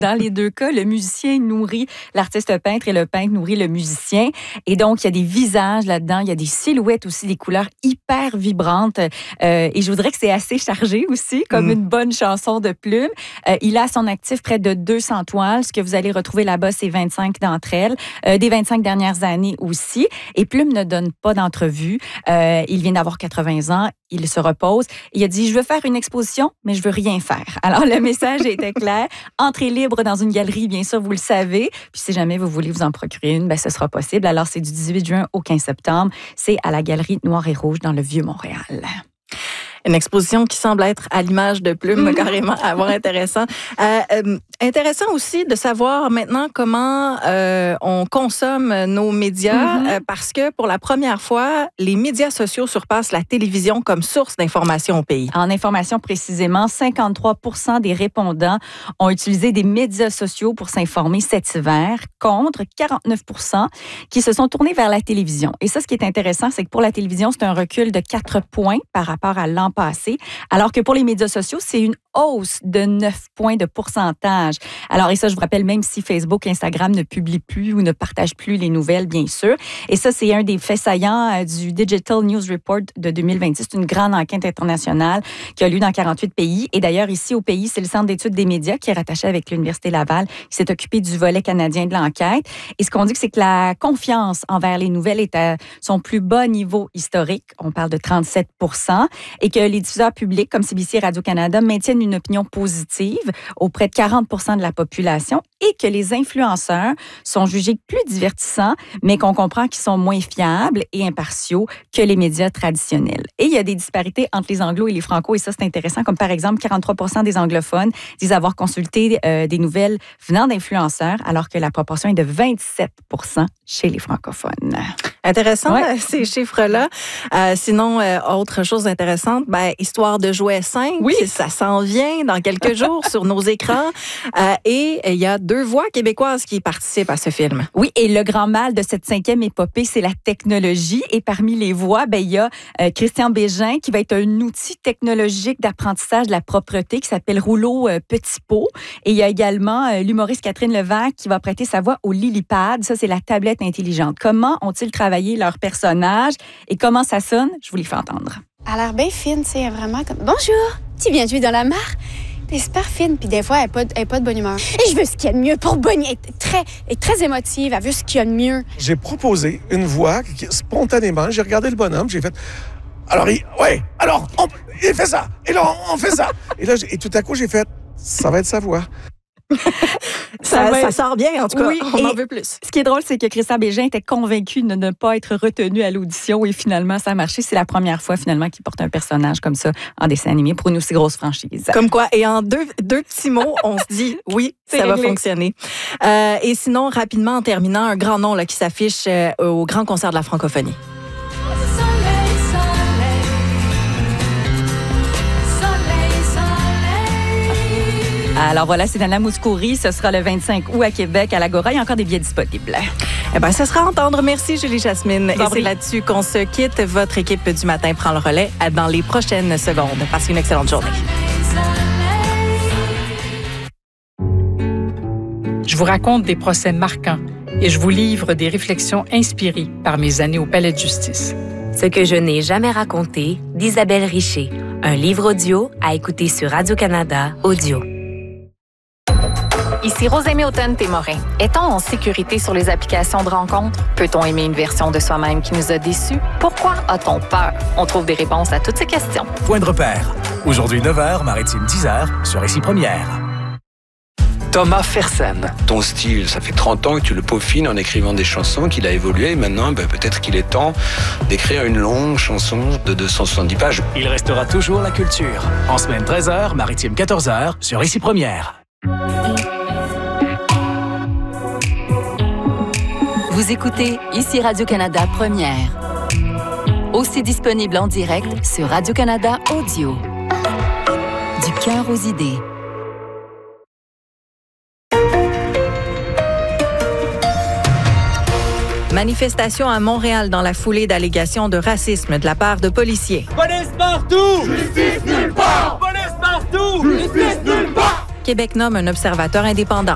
Dans les deux cas, le musicien nourrit l'artiste peintre et le peintre nourrit le musicien. Et donc, il y a des visages là-dedans, il y a des silhouettes aussi, des couleurs hyper vibrantes. Et je voudrais que c'est assez chargé aussi, comme une bonne chanson de Plume. Il a à son actif près de 200 toiles. Ce que vous allez retrouver là-bas, c'est 25 d'entre elles, des 25 dernières années aussi. Et Plume ne donne pas d'entrevue. Il vient d'avoir 80 ans. Il se repose. Il a dit, je veux faire une exposition, mais je veux rien faire. Alors, le message était clair. Entrée libre dans une galerie, bien sûr, vous le savez. Puis, si jamais vous voulez vous en procurer une, ce sera possible. Alors, c'est du 18 juin au 15 septembre. C'est à la Galerie Noir et Rouge dans le Vieux-Montréal. Une exposition qui semble être à l'image de Plume, carrément, avoir intéressant. Intéressant aussi de savoir maintenant comment on consomme nos médias, parce que pour la première fois, les médias sociaux surpassent la télévision comme source d'information au pays. En information précisément, 53% des répondants ont utilisé des médias sociaux pour s'informer cet hiver, contre 49% qui se sont tournés vers la télévision. Et ça, ce qui est intéressant, c'est que pour la télévision, c'est un recul de 4 points par rapport à l'an passé, alors que pour les médias sociaux, c'est une hausse de 9 points de pourcentage. Alors, et ça, je vous rappelle, même si Facebook, Instagram ne publient plus ou ne partagent plus les nouvelles, bien sûr. Et ça, c'est un des faits saillants du Digital News Report de 2026. C'est une grande enquête internationale qui a lieu dans 48 pays. Et d'ailleurs, ici au pays, c'est le Centre d'études des médias qui est rattaché avec l'Université Laval qui s'est occupé du volet canadien de l'enquête. Et ce qu'on dit, c'est que la confiance envers les nouvelles est à son plus bas niveau historique. On parle de 37%. Et que les diffuseurs publics, comme CBC et Radio-Canada, maintiennent une opinion positive auprès de 40% de la population et que les influenceurs sont jugés plus divertissants, mais qu'on comprend qu'ils sont moins fiables et impartiaux que les médias traditionnels. Et il y a des disparités entre les anglos et les francos, et ça, c'est intéressant, comme par exemple, 43% des anglophones disent avoir consulté des nouvelles venant d'influenceurs, alors que la proportion est de 27% chez les francophones. Intéressant, ces chiffres-là. Sinon, autre chose intéressante, Histoire de jouets 5, ça s'en vient dans quelques jours sur nos écrans. Et il y a 2 voix québécoises qui participent à ce film. Oui, et le grand mal de cette 5e épopée, c'est la technologie. Et parmi les voix, il y a Christian Bégin, qui va être un outil technologique d'apprentissage de la propreté qui s'appelle Rouleau Petit Pot. Et il y a également l'humoriste Catherine Levac qui va prêter sa voix au Lilipad. Ça, c'est la tablette intelligente. Comment ont-ils travaillé leur personnage et comment ça sonne? Je vous les fais entendre. Elle a l'air bien fine, tu sais, vraiment comme... Bonjour, tu viens de jouer dans la mare? T'es super fine, puis des fois, elle n'est pas de bonne humeur. Et je veux ce qu'il y a de mieux pour Bonnie. Elle est très émotive, elle veut ce qu'il y a de mieux. J'ai proposé une voix qui, spontanément, j'ai regardé le bonhomme, j'ai fait... Alors, il fait ça, et là, on fait ça. Et tout à coup, j'ai fait, ça va être sa voix. Ça sort bien, en tout cas. Oui, on en veut plus. Ce qui est drôle, c'est que Christian Bégin était convaincu de ne pas être retenu à l'audition et finalement, ça a marché. C'est la première fois, finalement, qu'il porte un personnage comme ça en dessin animé pour une aussi grosse franchise. Comme quoi, et en deux petits mots, on se dit, oui, ça va fonctionner. Et sinon, rapidement, en terminant, un grand nom là, qui s'affiche au Grand Concert de la francophonie. Alors voilà, c'est Nana Mouskouri. Ce sera le 25 août à Québec, à l'Agora. Il y a encore des billets disponibles. Ça sera à entendre. Merci, Julie-Jasmine. Et c'est là-dessus qu'on se quitte. Votre équipe du matin prend le relais dans les prochaines secondes. Passez une excellente journée. Je vous raconte des procès marquants et je vous livre des réflexions inspirées par mes années au Palais de justice. Ce que je n'ai jamais raconté d'Isabelle Richer. Un livre audio à écouter sur Radio-Canada Audio. Ici Rosemée Automne-Témorin. Est-on en sécurité sur les applications de rencontres? Peut-on aimer une version de soi-même qui nous a déçus? Pourquoi a-t-on peur? On trouve des réponses à toutes ces questions. Point de repère. Aujourd'hui 9h, Maritime 10h, sur Ici Première. Thomas Fersen. Ton style, ça fait 30 ans que tu le peaufines en écrivant des chansons, qu'il a évolué. Maintenant, peut-être qu'il est temps d'écrire une longue chanson de 270 pages. Il restera toujours la culture. En semaine 13h, Maritime 14h, sur Ici Première. Vous écoutez Ici Radio-Canada Première. Aussi disponible en direct sur Radio-Canada Audio. Du cœur aux idées. Manifestation à Montréal dans la foulée d'allégations de racisme de la part de policiers. Police partout! Justice nulle part! Police partout! Justice nulle part! Québec nomme un observateur indépendant.